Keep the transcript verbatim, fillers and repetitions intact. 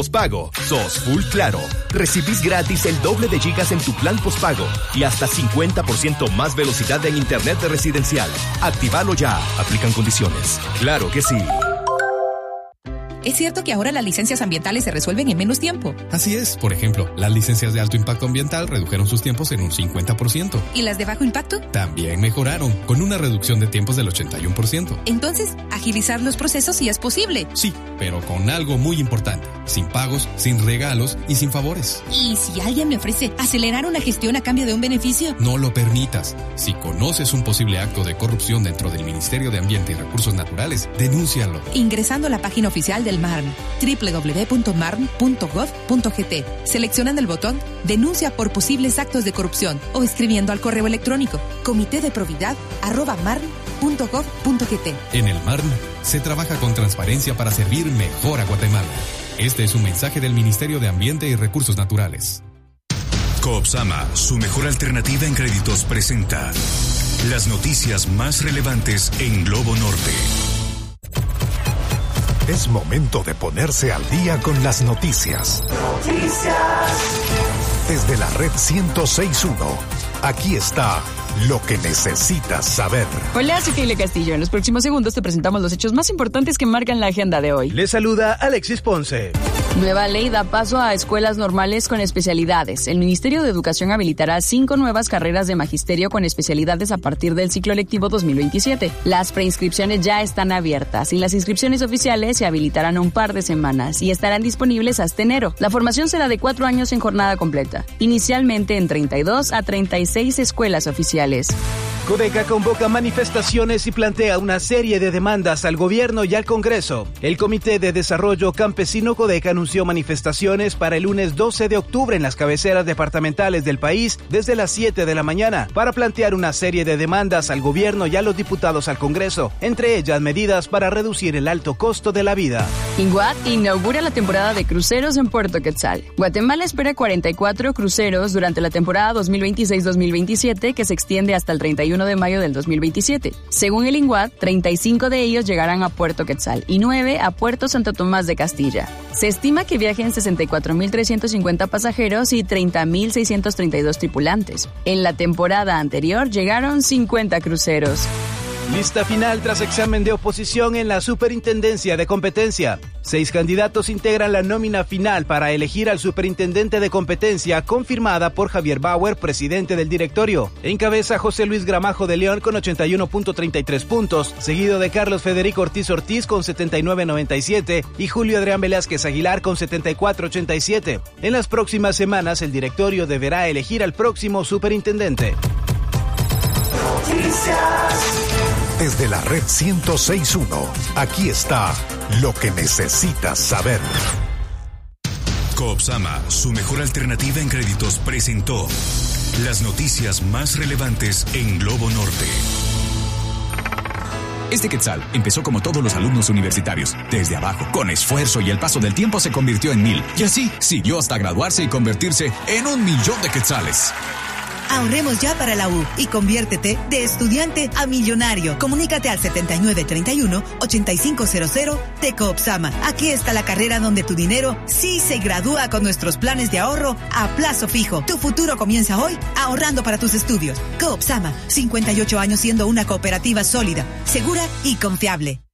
Postpago, sos full claro. Recibís gratis el doble de gigas en tu plan postpago y hasta cincuenta por ciento más velocidad en internet de residencial. Actívalo ya. Aplican condiciones. Claro que sí. ¿Es cierto que ahora las licencias ambientales se resuelven en menos tiempo? Así es. Por ejemplo, las licencias de alto impacto ambiental redujeron sus tiempos en un cincuenta por ciento. ¿Y las de bajo impacto? También mejoraron, con una reducción de tiempos del ochenta y uno por ciento. Entonces, agilizar los procesos sí es posible. Sí, pero con algo muy importante. Sin pagos, sin regalos y sin favores. ¿Y si alguien me ofrece acelerar una gestión a cambio de un beneficio? No lo permitas. Si conoces un posible acto de corrupción dentro del Ministerio de Ambiente y Recursos Naturales, denúncialo. Ingresando a la página oficial del M A R N, doble u doble u doble u punto marn punto gov punto gt, seleccionando el botón Denuncia por posibles actos de corrupción o escribiendo al correo electrónico comité de probidad arroba marn punto gov punto gt. En el M A R N se trabaja con transparencia para servir mejor a Guatemala. Este es un mensaje del Ministerio de Ambiente y Recursos Naturales. Coopsama, su mejor alternativa en créditos, presenta las noticias más relevantes en Globo Norte. Es momento de ponerse al día con las noticias. Noticias. Desde la red ciento seis punto uno, aquí está lo que necesitas saber. Hola, soy Keila Castillo. En los próximos segundos te presentamos los hechos más importantes que marcan la agenda de hoy. Les saluda Alexis Ponce. Nueva ley da paso a escuelas normales con especialidades. El Ministerio de Educación habilitará cinco nuevas carreras de magisterio con especialidades a partir del ciclo lectivo dos mil veintisiete. Las preinscripciones ya están abiertas y las inscripciones oficiales se habilitarán un par de semanas y estarán disponibles hasta enero. La formación será de cuatro años en jornada completa, inicialmente en treinta y dos a treinta y seis escuelas oficiales. Codeca convoca manifestaciones y plantea una serie de demandas al gobierno y al Congreso. El Comité de Desarrollo Campesino Codeca anunció manifestaciones para el lunes doce de octubre en las cabeceras departamentales del país desde las siete de la mañana para plantear una serie de demandas al gobierno y a los diputados al Congreso, entre ellas medidas para reducir el alto costo de la vida. INGUAT inaugura la temporada de cruceros en Puerto Quetzal. Guatemala espera cuarenta y cuatro cruceros durante la temporada dos mil veintiséis dos mil veintisiete que se extiende hasta el treinta y uno de mayo del dos mil veintisiete. Según el INGUAT, treinta y cinco de ellos llegarán a Puerto Quetzal y nueve a Puerto Santo Tomás de Castilla. Se estima que viajen sesenta y cuatro mil trescientos cincuenta pasajeros y treinta mil seiscientos treinta y dos tripulantes. En la temporada anterior llegaron cincuenta cruceros. Lista final tras examen de oposición en la Superintendencia de Competencia. Seis candidatos integran la nómina final para elegir al Superintendente de Competencia, confirmada por Javier Bauer, presidente del directorio. Encabeza José Luis Gramajo de León con ochenta y uno punto treinta y tres puntos, seguido de Carlos Federico Ortiz Ortiz con setenta y nueve punto noventa y siete y Julio Adrián Velázquez Aguilar con setenta y cuatro punto ochenta y siete. En las próximas semanas, el directorio deberá elegir al próximo superintendente. Noticias. Desde la red ciento seis punto uno, aquí está lo que necesitas saber. Coopsama, su mejor alternativa en créditos, presentó las noticias más relevantes en Globo Norte. Este Quetzal empezó como todos los alumnos universitarios, desde abajo, con esfuerzo, y el paso del tiempo se convirtió en mil. Y así siguió hasta graduarse y convertirse en un millón de quetzales. Ahorremos ya para la U y conviértete de estudiante a millonario. Comunícate al setenta y nueve treinta y uno ochenta y cinco cero cero de Coopsama. Aquí está la carrera donde tu dinero sí se gradúa con nuestros planes de ahorro a plazo fijo. Tu futuro comienza hoy ahorrando para tus estudios. Coopsama, cincuenta y ocho años siendo una cooperativa sólida, segura y confiable.